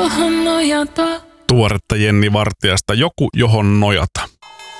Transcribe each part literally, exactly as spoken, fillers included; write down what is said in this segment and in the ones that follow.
johon nojata. Tuoretta Jenni Vartijasta Joku, johon nojata.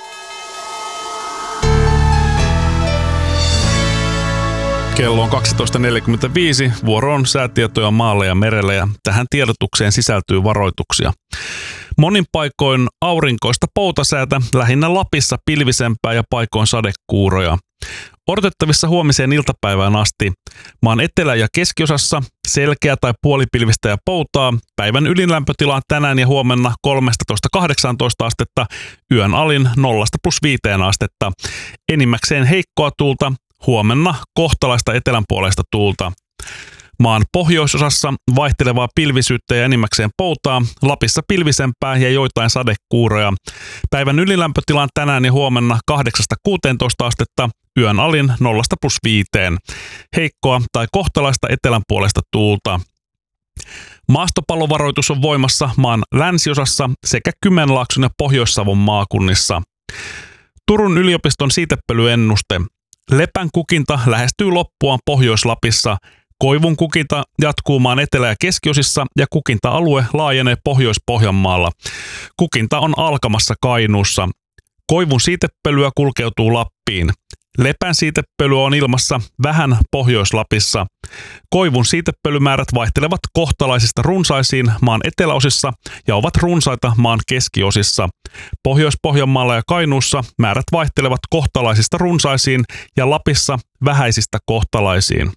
Kello on kaksitoista neljäkymmentäviisi, vuoro on säätietoja maalla ja merellä ja tähän tiedotukseen sisältyy varoituksia. Monin paikoin aurinkoista poutasäätä, lähinnä Lapissa pilvisempää ja paikoin sadekuuroja. Odotettavissa huomiseen iltapäivään asti. Maan etelä- ja keskiosassa selkeä tai puolipilvistä ja poutaa. Päivän ylinlämpötila on tänään ja huomenna kolmetoista kahdeksantoista astetta, yön alin nollasta plus viiteen astetta. Enimmäkseen heikkoa tuulta, huomenna kohtalaista etelänpuoleista tuulta. Maan pohjoisosassa vaihtelevaa pilvisyyttä ja enimmäkseen poutaa, Lapissa pilvisempää ja joitain sadekuuroja. Päivän ylilämpötila on tänään ja huomenna kahdeksasta kuuteentoista astetta, yön alin nollasta plus viiteen. Heikkoa tai kohtalaista etelänpuoleista tuulta. Maastopallovaroitus on voimassa maan länsiosassa sekä Kymenlaakson ja Pohjois-Savon maakunnissa. Turun yliopiston siitepölyennuste. Lepän kukinta lähestyy loppuaan Pohjois-Lapissa. Koivun kukinta jatkuu maan etelä- ja keskiosissa ja kukinta-alue laajenee Pohjois-Pohjanmaalla. Kukinta on alkamassa Kainuussa. Koivun siitepölyä kulkeutuu Lappiin. Lepän siitepölyä on ilmassa vähän Pohjois-Lapissa. Koivun siitepölymäärät vaihtelevat kohtalaisista runsaisiin maan eteläosissa ja ovat runsaita maan keskiosissa. Pohjois-Pohjanmaalla ja Kainuussa määrät vaihtelevat kohtalaisista runsaisiin ja Lapissa vähäisistä kohtalaisiin.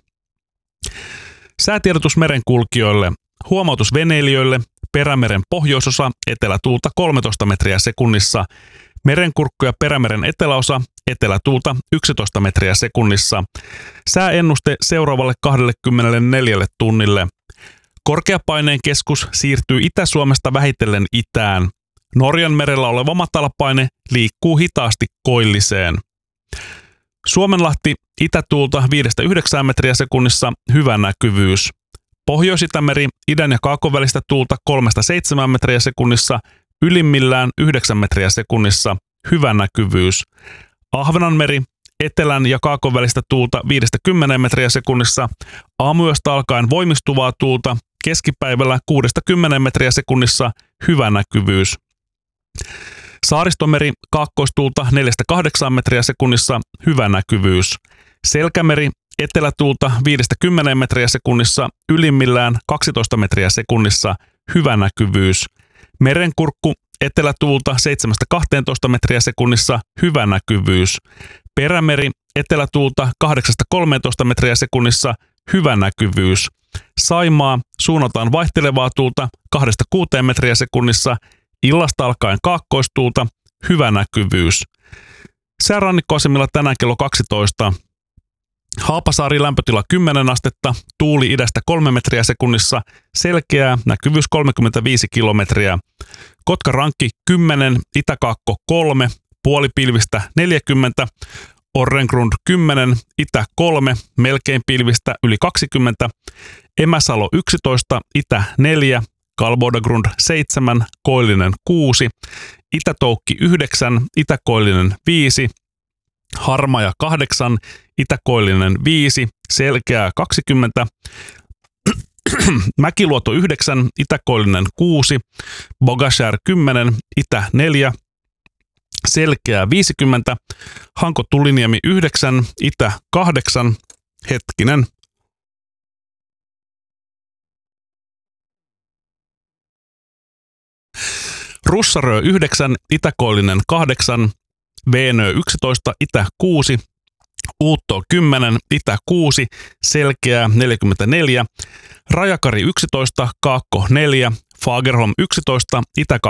Säätiedotus merenkulkijoille. Huomautus veneilijöille. Perämeren pohjoisosa, etelätuulta kolmetoista metriä sekunnissa. Merenkurkku ja Perämeren eteläosa, etelätuulta yksitoista metriä sekunnissa. Sääennuste seuraavalle kaksikymmentäneljä tunnille. Korkeapaineen keskus siirtyy Itä-Suomesta vähitellen itään. Norjan merellä oleva matalapaine liikkuu hitaasti koilliseen. Suomenlahti itätuulta viidestä yhdeksään metriä sekunnissa, hyvä näkyvyys. Pohjois-Itämeri idän ja kaakon välistä tuulta kolmesta seitsemään metriä sekunnissa, ylimmillään yhdeksän metriä sekunnissa, hyvä näkyvyys. Ahvenanmeri etelän ja kaakon välistä tuulta viidestä kymmeneen metriä sekunnissa, aamuyöstä alkaen voimistuvaa tuulta, keskipäivällä kuudesta kymmeneen metriä sekunnissa, hyvä näkyvyys. Saaristomeri kaakkoistuulta neljästä kahdeksaan metriä sekunnissa, hyvä näkyvyys. Selkämeri etelätuulta viidestä kymmeneen metriä sekunnissa, ylimmillään kaksitoista metriä sekunnissa, hyvä näkyvyys. Merenkurkku etelätuulta seitsemästä kahteentoista metriä sekunnissa, hyvä näkyvyys. Perämeri etelätuulta kahdeksasta kolmeentoista metriä sekunnissa, hyvä näkyvyys. Saimaa suunnataan vaihtelevaa tuulta kahdesta kuuteen metriä sekunnissa, illasta alkaen kaakkoistuulta, hyvä näkyvyys. Säärannikkoasemilla tänään kello kaksitoista. Haapasaari lämpötila kymmenen astetta, tuuli idästä kolme metriä sekunnissa, selkeää, näkyvyys kolmekymmentäviisi kilometriä. Kotka-Rankki kymmenen, Itäkaakko kolme, puolipilvistä neljäkymmentä, Orrengrund kymmenen, Itä kolme, melkein pilvistä yli kaksikymmentä, Emäsalo yksitoista, Itä neljä, Kalbodagrund seitsemän, Koillinen kuusi, Itätoukki yhdeksän, Itäkoillinen viisi, Harmaja kahdeksan, Itäkoillinen viisi, Selkeää kaksikymmentä, Mäkiluoto yhdeksän, Itäkoillinen kuusi, Bogashär kymmenen, Itä neljä, Selkeää viisikymmentä, Hanko Tuliniemi yhdeksän, Itä kahdeksan, hetkinen, Russarö yhdeksän, Itäkoillinen kahdeksan, Veenö yksitoista, Itä kuusi, Uutto kymmenen, Itä kuusi, Selkeää neljäkymmentäneljä, Rajakari yksitoista, Kaakko neljä, Fagerholm yksitoista, Itä